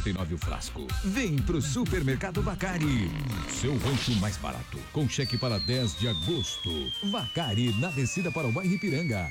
2,99 o frasco. Vem pro Supermercado Vacari. Seu rancho mais barato. Com cheque para 10 de agosto. Vacari, na descida para o bairro Ipiranga.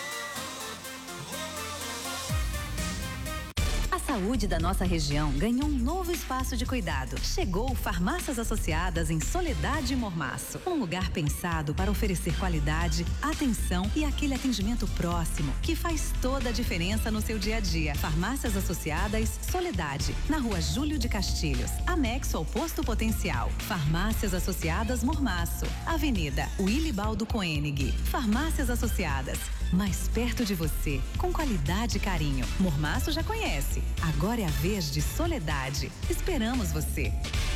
A saúde da nossa região ganhou um novo espaço de cuidado. Chegou Farmácias Associadas em Soledade e Mormaço. Um lugar pensado para oferecer qualidade, atenção e aquele atendimento próximo que faz toda a diferença no seu dia a dia. Farmácias Associadas Soledade, na Rua Júlio de Castilhos, anexo ao Posto Potencial. Farmácias Associadas Mormaço, Avenida Wilibaldo Koenig. Farmácias Associadas, mais perto de você, com qualidade e carinho. Mormaço já conhece. Agora é a vez de Soledade. Esperamos você.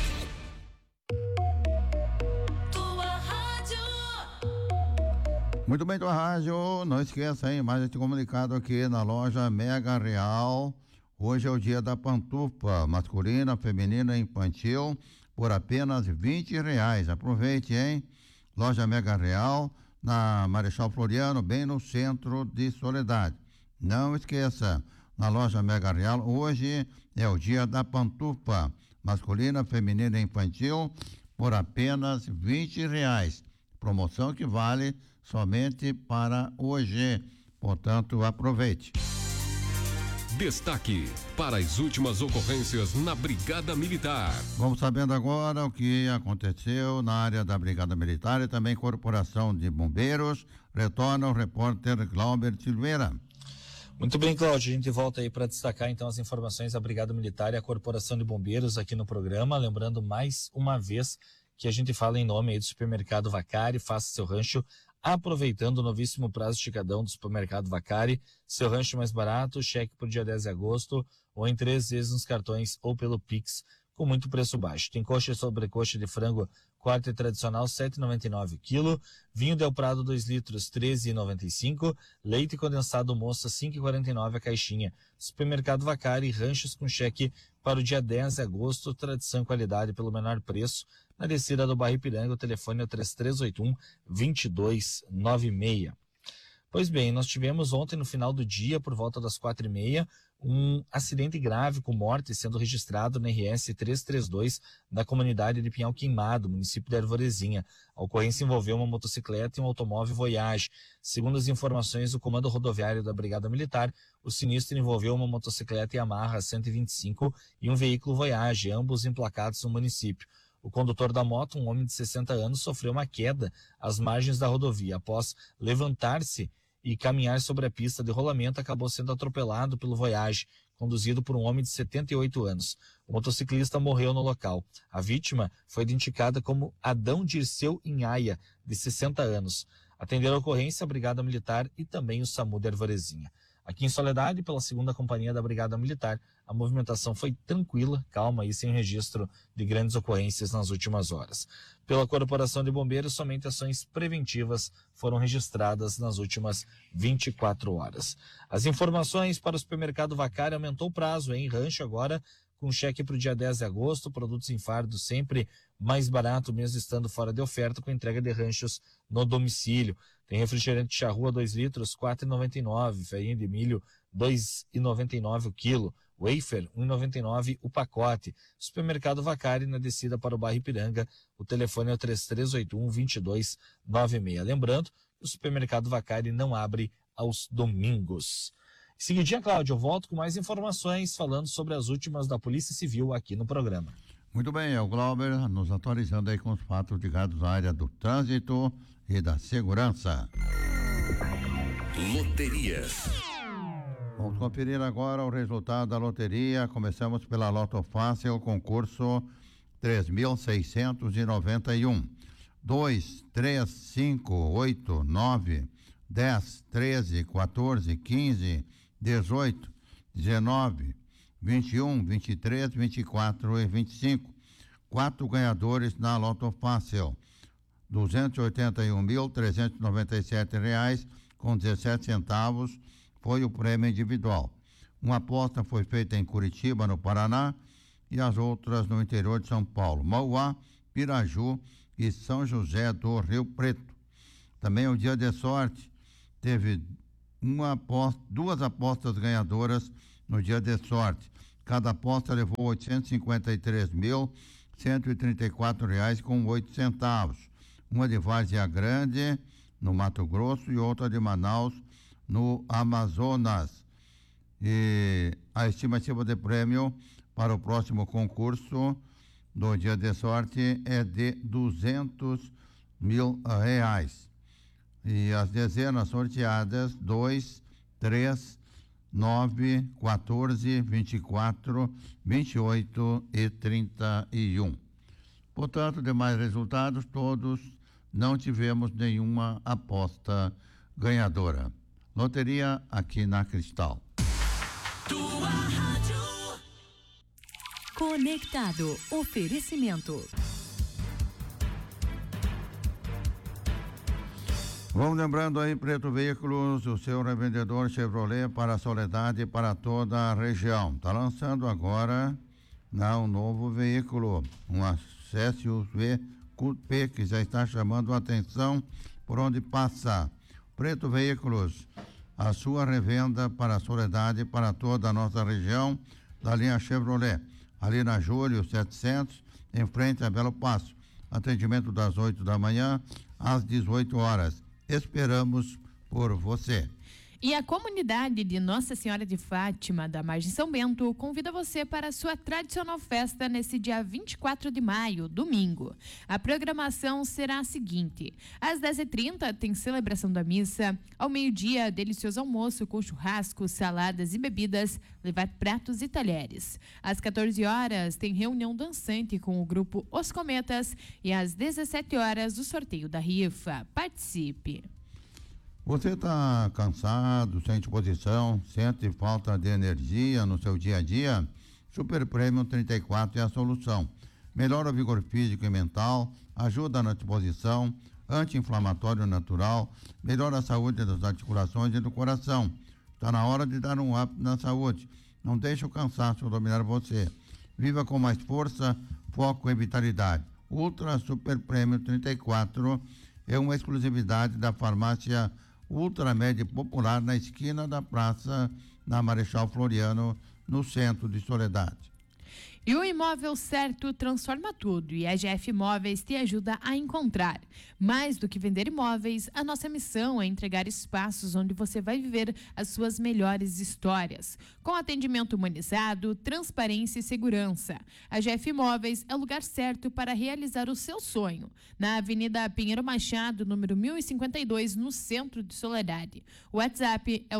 Tua rádio. Muito bem, tua rádio. Não esqueça, hein? Mais este comunicado aqui na loja Mega Real. Hoje é o dia da pantufa masculina, feminina e infantil por apenas R$20. Aproveite, hein? Loja Mega Real, na Marechal Floriano, bem no centro de Soledade. Não esqueça. Na loja Mega Real, hoje é o dia da pantufa masculina, feminina e infantil por apenas R$20. Promoção que vale somente para hoje. Portanto, aproveite. Destaque para as últimas ocorrências na Brigada Militar. Vamos sabendo agora o que aconteceu na área da Brigada Militar e também Corporação de Bombeiros. Retorna o repórter Glauber Silveira. Muito bem, Cláudio, a gente volta aí para destacar então as informações da Brigada Militar e a Corporação de Bombeiros aqui no programa, lembrando mais uma vez que a gente fala em nome aí do Supermercado Vacari. Faça seu rancho aproveitando o novíssimo prazo esticadão do Supermercado Vacari, seu rancho mais barato, cheque por dia 10 de agosto, ou em 3 vezes nos cartões ou pelo Pix, com muito preço baixo. Tem coxa e sobrecoxa de frango corte tradicional, R$ 7,99 o quilo. Vinho Del Prado 2 litros, R$ 13,95. Leite condensado Moça, R$ 5,49 a caixinha. Supermercado Vacari, ranchos com cheque para o dia 10 de agosto. Tradição e qualidade pelo menor preço. Na descida do bairro Ipiranga, o telefone é o 3381-2296. Pois bem, nós tivemos ontem, no final do dia, por volta das 4h30, um acidente grave com morte sendo registrado na RS 332 da comunidade de Pinhal Queimado, município de Arvorezinha. A ocorrência envolveu uma motocicleta e um automóvel Voyage. Segundo as informações do Comando Rodoviário da Brigada Militar, o sinistro envolveu uma motocicleta Yamaha 125 e um veículo Voyage, ambos emplacados no município. O condutor da moto, um homem de 60 anos, sofreu uma queda às margens da rodovia. Após levantar-se e caminhar sobre a pista de rolamento, acabou sendo atropelado pelo Voyage, conduzido por um homem de 78 anos. O motociclista morreu no local. A vítima foi identificada como Adão Dirceu Inhaia, de 60 anos. Atenderam a ocorrência a Brigada Militar e também o SAMU de Arvorezinha. Aqui em Soledade, pela 2ª Companhia da Brigada Militar, a movimentação foi tranquila, calma e sem registro de grandes ocorrências nas últimas horas. Pela Corporação de Bombeiros, somente ações preventivas foram registradas nas últimas 24 horas. As informações para o Supermercado Vacari: aumentou o prazo em rancho agora, com cheque para o dia 10 de agosto, produtos em fardo sempre mais barato, mesmo estando fora de oferta, com entrega de ranchos no domicílio. Tem refrigerante Charrua 2 litros, R$ 4,99, farinha de milho, R$ 2,99 o quilo, wafer, R$ 1,99 o pacote. Supermercado Vacari, na descida para o bairro Ipiranga, o telefone é o 3381-2296. Lembrando que o Supermercado Vacari não abre aos domingos. Em seguidinha, Cláudio, eu volto com mais informações falando sobre as últimas da Polícia Civil aqui no programa. Muito bem, é o Glauber nos atualizando aí com os fatos ligados à área do trânsito e da segurança. Loterias. Vamos conferir agora o resultado da loteria. Começamos pela Loto Fácil, concurso 3.691. 2, 3, 5, 8, 9, 10, 13, 14, 15, 18, 19, 21, 23, 24 e 25. 4 ganhadores na Loto Fácil. R$ 281.397 com 17 centavos foi o prêmio individual. Uma aposta foi feita em Curitiba, no Paraná, e as outras no interior de São Paulo, Mauá, Piraju e São José do Rio Preto. Também o dia de sorte teve duas apostas ganhadoras no dia de sorte. Cada aposta levou R$ 853.134,08. Uma de Várzea Grande, no Mato Grosso, e outra de Manaus, no Amazonas. E a estimativa de prêmio para o próximo concurso do Dia de Sorte é de R$ 200.000. E as dezenas sorteadas: 2, 3, 9, 14, 24, 28 e 31. Portanto, demais resultados, todos não tivemos nenhuma aposta ganhadora. Loteria aqui na Cristal. Tua rádio. Conectado. Oferecimento. Vamos lembrando aí, Preto Veículos, o seu revendedor Chevrolet para a Soledade e para toda a região. Está lançando agora um novo veículo, um SUV Coupé, que já está chamando a atenção por onde passa. Preto Veículos, a sua revenda para a Soledade e para toda a nossa região, da linha Chevrolet, ali na Júlio 700, em frente a Belo Passo. Atendimento das 8 da manhã às 18 horas. Esperamos por você. E a comunidade de Nossa Senhora de Fátima, da Margem São Bento, convida você para a sua tradicional festa nesse dia 24 de maio, domingo. A programação será a seguinte: às 10h30 tem celebração da missa, ao meio-dia, delicioso almoço com churrasco, saladas e bebidas, levar pratos e talheres. Às 14 horas tem reunião dançante com o grupo Os Cometas e às 17 horas o sorteio da rifa. Participe! Você está cansado, sem disposição, sente falta de energia no seu dia a dia? Super Premium 34 é a solução. Melhora o vigor físico e mental, ajuda na disposição, anti-inflamatório natural, melhora a saúde das articulações e do coração. Está na hora de dar um up na saúde. Não deixe o cansaço dominar você. Viva com mais força, foco e vitalidade. Ultra Super Premium 34 é uma exclusividade da farmácia Ultramed Popular, na esquina da praça, na Marechal Floriano, no centro de Soledade. E o imóvel certo transforma tudo, e a GF Imóveis te ajuda a encontrar. Mais do que vender imóveis, a nossa missão é entregar espaços onde você vai viver as suas melhores histórias. Com atendimento humanizado, transparência e segurança. A GF Imóveis é o lugar certo para realizar o seu sonho. Na Avenida Pinheiro Machado, número 1052, no centro de Soledade. O WhatsApp é o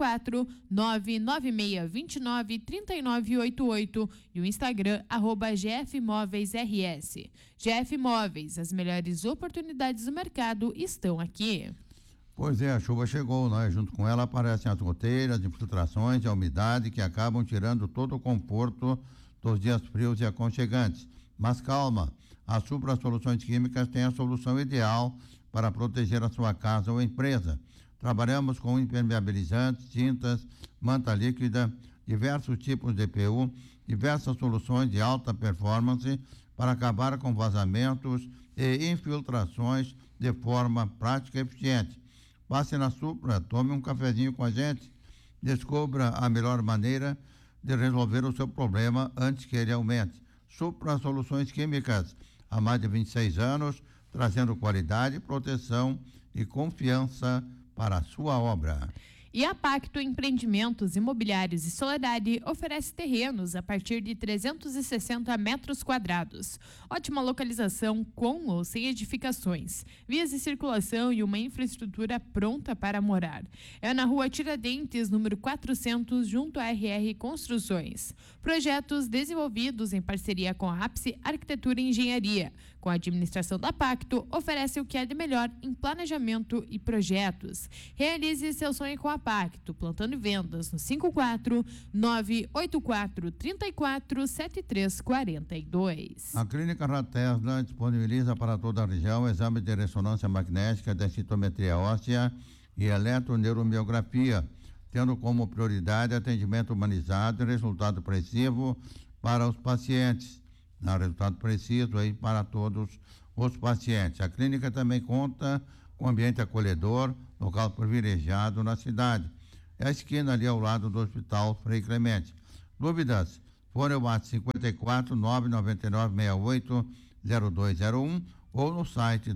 54996293988 e o Instagram @GF Imóveis RS. GF Imóveis, as melhores oportunidades do mercado estão aqui. Pois é, a chuva chegou, né? Junto com ela aparecem as goteiras, infiltrações e a umidade que acabam tirando todo o conforto dos dias frios e aconchegantes. Mas calma, a Supra Soluções Químicas tem a solução ideal para proteger a sua casa ou empresa. Trabalhamos com impermeabilizantes, tintas, manta líquida, diversos tipos de PU, diversas soluções de alta performance para acabar com vazamentos e infiltrações de forma prática e eficiente. Passe na Supra, tome um cafezinho com a gente, descubra a melhor maneira de resolver o seu problema antes que ele aumente. Supra Soluções Químicas, há mais de 26 anos, trazendo qualidade, proteção e confiança para a sua obra. E a Pacto Empreendimentos Imobiliários e Soledade oferece terrenos a partir de 360 metros quadrados. Ótima localização com ou sem edificações, vias de circulação e uma infraestrutura pronta para morar. É na Rua Tiradentes, número 400, junto à RR Construções. Projetos desenvolvidos em parceria com a Ápice Arquitetura e Engenharia. Com a administração da Pacto, oferece o que é de melhor em planejamento e projetos. Realize seu sonho com a Pacto, plantando e vendas no 54984347342. A Clínica Ratesla disponibiliza para toda a região exames de ressonância magnética, densitometria óssea e eletroneuromiografia, tendo como prioridade atendimento humanizado e resultado preciso para os pacientes. Resultado preciso aí para todos os pacientes. A clínica também conta com ambiente acolhedor, local privilegiado na cidade. É a esquina ali ao lado do Hospital Frei Clemente. Dúvidas? Fone WhatsApp 54 999 68 0201 ou no site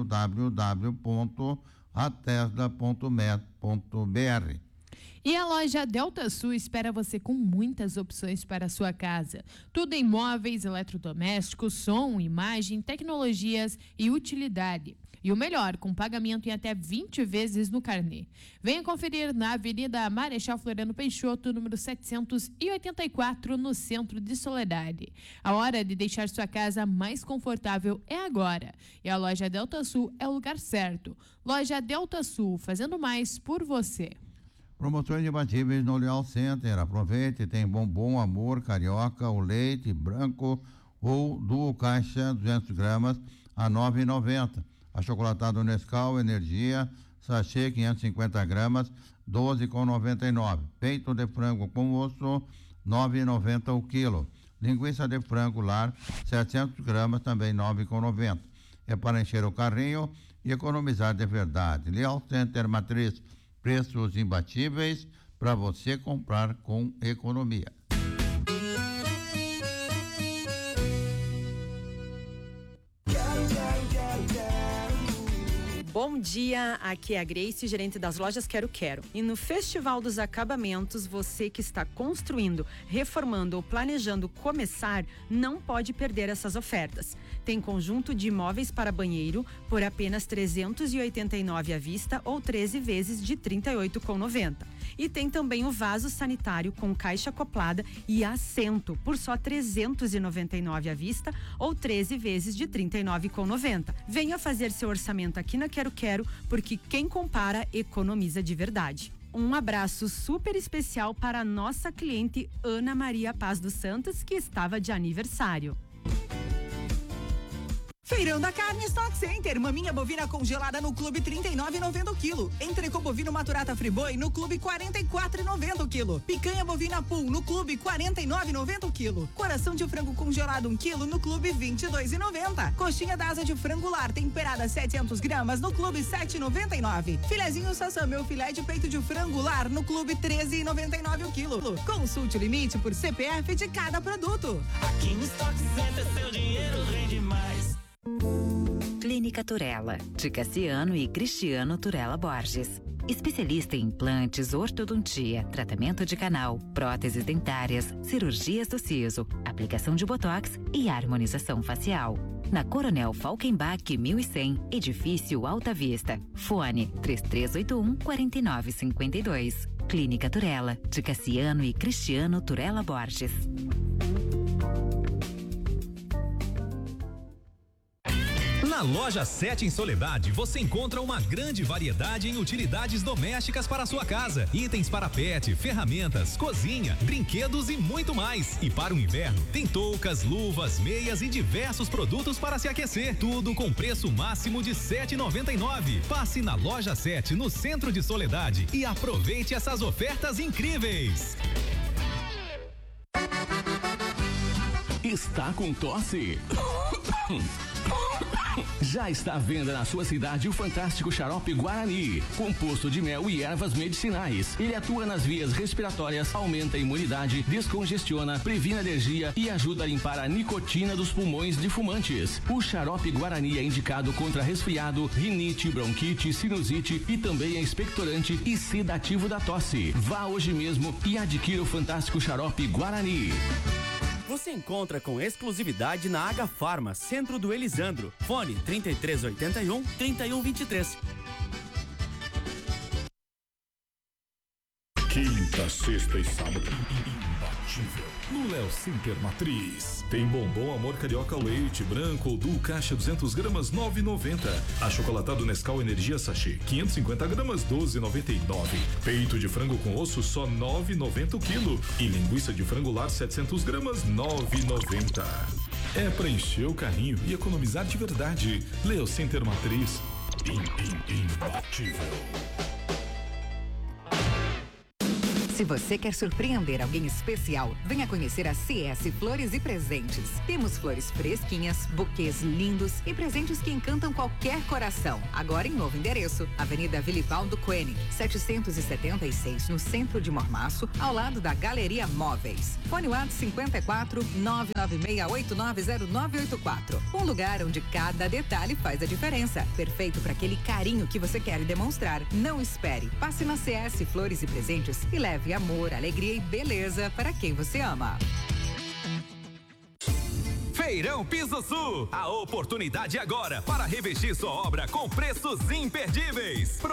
www.atesda.med.br. E a loja Delta Sul espera você com muitas opções para a sua casa. Tudo em móveis, eletrodomésticos, som, imagem, tecnologias e utilidade. E o melhor, com pagamento em até 20 vezes no carnê. Venha conferir na Avenida Marechal Floriano Peixoto, número 784, no centro de Soledade. A hora de deixar sua casa mais confortável é agora. E a loja Delta Sul é o lugar certo. Loja Delta Sul, fazendo mais por você. Promoções imbatíveis no Leal Center. Aproveite, tem bombom Amor Carioca, o leite branco ou duo caixa 200 gramas a R$ 9,90. Achocolatado Nescau Energia, sachê 550 gramas, 12,99. Peito de frango com osso, 9,90 o quilo. Linguiça de frango lar, 700 gramas, também 9,90. É para encher o carrinho e economizar de verdade. Leal Center Matriz, preços imbatíveis para você comprar com economia. Bom dia, aqui é a Grace, gerente das lojas Quero Quero. E no Festival dos Acabamentos, você que está construindo, reformando ou planejando começar, não pode perder essas ofertas. Tem conjunto de imóveis para banheiro por apenas R$ 389 à vista ou 13 vezes de R$ 38,90. E tem também o vaso sanitário com caixa acoplada e assento por só R$ 399 à vista ou 13 vezes de R$ 39,90. Venha fazer seu orçamento aqui na Quero Quero, porque quem compara economiza de verdade. Um abraço super especial para a nossa cliente Ana Maria Paz dos Santos, que estava de aniversário. Feirão da Carne Stock Center, maminha bovina congelada no Clube 39,90 o quilo. Entrecô bovino maturata friboi no Clube 44,90 o quilo. Picanha bovina pool no Clube 49,90 o quilo. Coração de frango congelado 1 quilo no Clube 22,90. Coxinha da asa de frango lar temperada 700 gramas no Clube 7,99. Filezinho Sassam, meu filé de peito de frango lar no Clube 13,99 o quilo. Consulte o limite por CPF de cada produto. Aqui no Stock Center seu dinheiro rende mais. Clínica Turella, de Cassiano e Cristiano Turella Borges. Especialista em implantes, ortodontia, tratamento de canal, próteses dentárias, cirurgias do siso, aplicação de botox e harmonização facial. Na Coronel Falkenbach 1100, edifício Alta Vista. Fone 3381-4952. Clínica Turella, de Cassiano e Cristiano Turella Borges. Na Loja 7 em Soledade, você encontra uma grande variedade em utilidades domésticas para a sua casa. Itens para pet, ferramentas, cozinha, brinquedos e muito mais. E para o inverno, tem toucas, luvas, meias e diversos produtos para se aquecer. Tudo com preço máximo de R$ 7,99. Passe na Loja 7, no centro de Soledade, e aproveite essas ofertas incríveis. Está com tosse? Já está à venda na sua cidade o fantástico xarope Guarani, composto de mel e ervas medicinais. Ele atua nas vias respiratórias, aumenta a imunidade, descongestiona, previne alergia e ajuda a limpar a nicotina dos pulmões de fumantes. O xarope Guarani é indicado contra resfriado, rinite, bronquite, sinusite e também é expectorante e sedativo da tosse. Vá hoje mesmo e adquira o fantástico xarope Guarani. Você encontra com exclusividade na Aga Farma, Centro do Elisandro. Fone 3381-3123. Quinta, sexta e sábado. Imbatível. No Léo Center Matriz. Tem bombom Amor Carioca leite branco ou duo caixa 200 gramas 9,90. Achocolatado Nescau Energia Sachê 550 gramas 12,99. Peito de frango com osso só 9,90 o quilo. E linguiça de frango lar 700 gramas 9,90. É pra encher o carrinho e economizar de verdade. Léo Center Matriz. Imbatível. Se você quer surpreender alguém especial, venha conhecer a CS Flores e Presentes. Temos flores fresquinhas, buquês lindos e presentes que encantam qualquer coração. Agora em novo endereço, Avenida Vilivaldo Koenig, 776, no centro de Mormaço, ao lado da Galeria Móveis. Fone WhatsApp 54 996890984. Um lugar onde cada detalhe faz a diferença. Perfeito para aquele carinho que você quer demonstrar. Não espere. Passe na CS Flores e Presentes e leve amor, alegria e beleza para quem você ama. Feirão Piso Sul, a oportunidade agora para revestir sua obra com preços imperdíveis.